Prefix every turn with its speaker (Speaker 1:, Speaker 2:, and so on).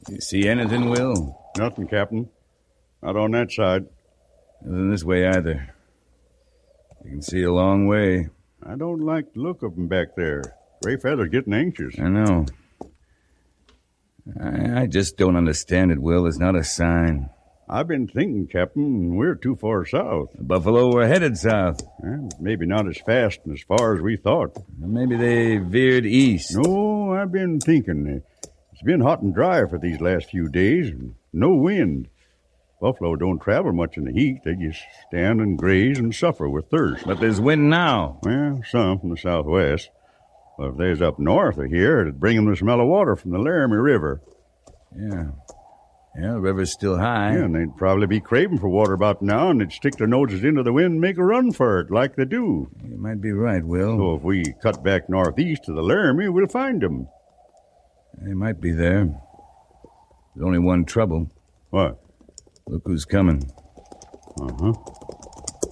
Speaker 1: You see anything, Will?
Speaker 2: Nothing, Captain. Not on that side.
Speaker 1: Nothing this way either. You can see a long way.
Speaker 2: I don't like the look of them back there. Greyfeather's getting anxious.
Speaker 1: I know. I just don't understand it, Will. It's not a sign.
Speaker 2: I've been thinking, Captain, we're too far south.
Speaker 1: The buffalo were headed south.
Speaker 2: Well, maybe not as fast and as far as we thought.
Speaker 1: Maybe they veered east.
Speaker 2: No, I've been thinking. It's been hot and dry for these last few days, and no wind. Buffalo don't travel much in the heat. They just stand and graze and suffer with thirst.
Speaker 1: But there's wind now.
Speaker 2: Well, some from the southwest. Well, if there's up north of here, it'd bring them the smell of water from the Laramie River.
Speaker 1: Yeah. Yeah, the river's still high.
Speaker 2: Yeah, and they'd probably be craving for water about now, and they'd stick their noses into the wind and make a run for it, like they do.
Speaker 1: You might be right, Will.
Speaker 2: So if we cut back northeast to the Laramie, we'll find them.
Speaker 1: They might be there. There's only one trouble.
Speaker 2: What?
Speaker 1: Look who's coming.
Speaker 2: Uh-huh.